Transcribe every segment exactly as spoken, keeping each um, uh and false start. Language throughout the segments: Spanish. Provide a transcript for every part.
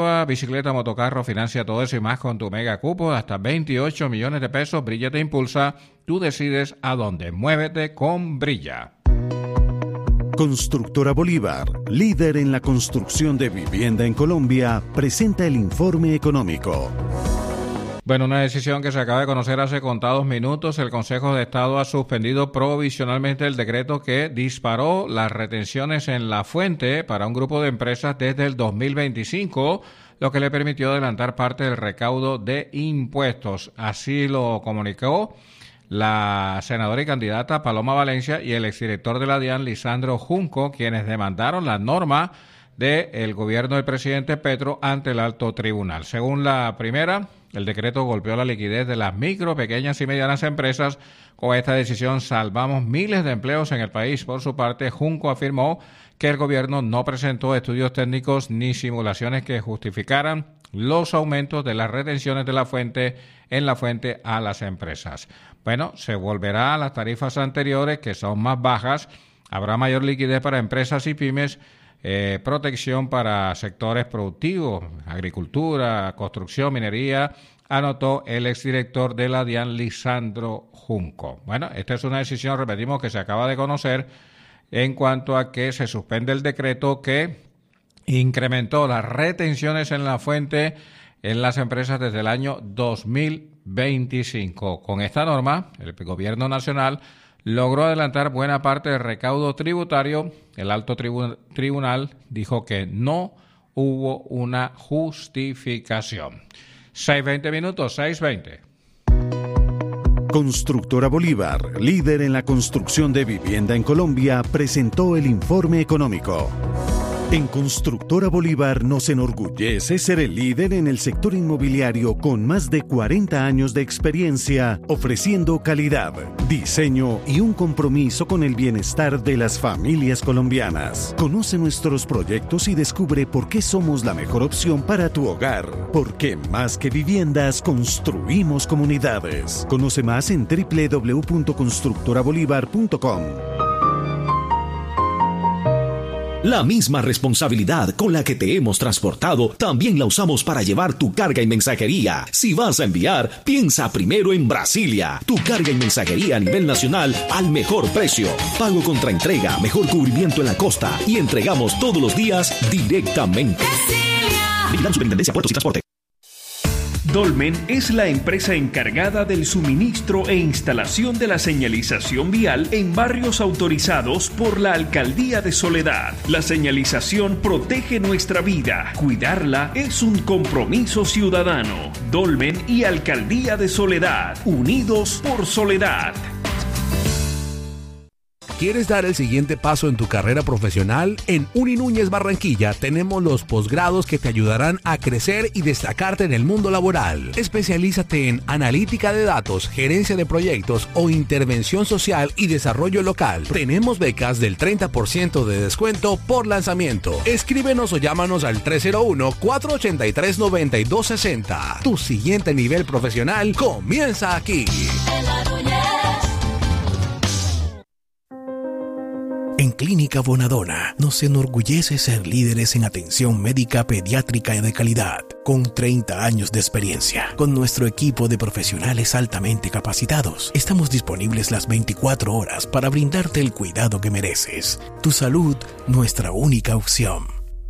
Bicicleta, motocarro, financia todo eso y más con tu mega cupo, hasta veintiocho millones de pesos. Brilla te impulsa, tú decides a dónde. Muévete con Brilla. Constructora Bolívar, líder en la construcción de vivienda en Colombia, presenta el informe económico. Bueno, una decisión que se acaba de conocer hace contados minutos. El Consejo de Estado ha suspendido provisionalmente el decreto que disparó las retenciones en la fuente para un grupo de empresas desde el dos mil veinticinco, lo que le permitió adelantar parte del recaudo de impuestos. Así lo comunicó la senadora y candidata Paloma Valencia y el exdirector de la DIAN, Lisandro Junco, quienes demandaron la norma del gobierno del presidente Petro ante el alto tribunal. Según la primera, el decreto golpeó la liquidez de las micro, pequeñas y medianas empresas. Con esta decisión salvamos miles de empleos en el país. Por su parte, Junco afirmó que el gobierno no presentó estudios técnicos ni simulaciones que justificaran los aumentos de las retenciones de la fuente en la fuente a las empresas. Bueno, se volverá a las tarifas anteriores, que son más bajas. Habrá mayor liquidez para empresas y pymes. Eh, protección para sectores productivos, agricultura, construcción, minería, anotó el exdirector de la DIAN, Lisandro Junco. Bueno, esta es una decisión, repetimos, que se acaba de conocer en cuanto a que se suspende el decreto que incrementó las retenciones en la fuente en las empresas desde el año dos mil veinticinco. Con esta norma, el gobierno nacional logró adelantar buena parte del recaudo tributario. El alto tribu- tribunal dijo que no hubo una justificación. seis veinte minutos, seis veinte. Constructora Bolívar, líder en la construcción de vivienda en Colombia, presentó el informe económico. En Constructora Bolívar nos enorgullece ser el líder en el sector inmobiliario con más de cuarenta años de experiencia, ofreciendo calidad, diseño y un compromiso con el bienestar de las familias colombianas. Conoce nuestros proyectos y descubre por qué somos la mejor opción para tu hogar. Porque más que viviendas, construimos comunidades. Conoce más en doble u doble u doble u punto constructora bolívar punto com. La misma responsabilidad con la que te hemos transportado, también la usamos para llevar tu carga y mensajería. Si vas a enviar, piensa primero en Brasilia. Tu carga y mensajería a nivel nacional al mejor precio. Pago contra entrega, mejor cubrimiento en la costa y entregamos todos los días directamente. Vigilando Superintendencia, Puertos y Transporte. Dolmen es la empresa encargada del suministro e instalación de la señalización vial en barrios autorizados por la Alcaldía de Soledad. La señalización protege nuestra vida. Cuidarla es un compromiso ciudadano. Dolmen y Alcaldía de Soledad, unidos por Soledad. ¿Quieres dar el siguiente paso en tu carrera profesional? En Uni Núñez Barranquilla tenemos los posgrados que te ayudarán a crecer y destacarte en el mundo laboral. Especialízate en analítica de datos, gerencia de proyectos o intervención social y desarrollo local. Tenemos becas del treinta por ciento de descuento por lanzamiento. Escríbenos o llámanos al tres cero uno, cuatro ocho tres, nueve dos seis cero. Tu siguiente nivel profesional comienza aquí. En Clínica Bonadona nos enorgullece ser líderes en atención médica pediátrica y de calidad, con treinta años de experiencia. Con nuestro equipo de profesionales altamente capacitados, estamos disponibles las veinticuatro horas para brindarte el cuidado que mereces. Tu salud, nuestra única opción.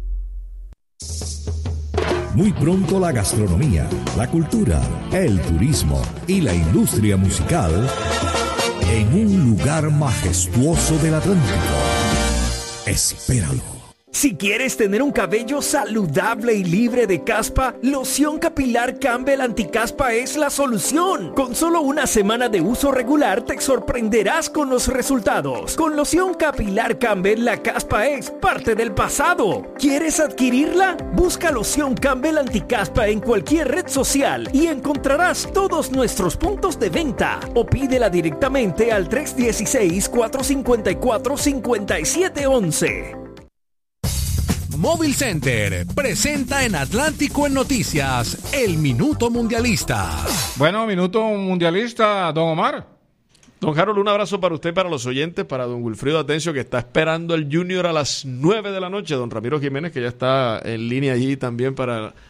Muy pronto la gastronomía, la cultura, el turismo y la industria musical en un lugar majestuoso del Atlántico. Espéralo. Si quieres tener un cabello saludable y libre de caspa, Loción Capilar Campbell Anticaspa es la solución. Con solo una semana de uso regular te sorprenderás con los resultados. Con Loción Capilar Campbell la caspa es parte del pasado. ¿Quieres adquirirla? Busca Loción Campbell Anticaspa en cualquier red social y encontrarás todos nuestros puntos de venta. O pídela directamente al tres uno seis, cuatro cinco cuatro, cinco siete uno uno. Móvil Center presenta en Atlántico en Noticias el Minuto Mundialista. Bueno, Minuto Mundialista, don Omar. Don Harold, un abrazo para usted y para los oyentes, para don Wilfrido Atencio, que está esperando el Junior a las nueve de la noche, don Ramiro Jiménez, que ya está en línea allí también para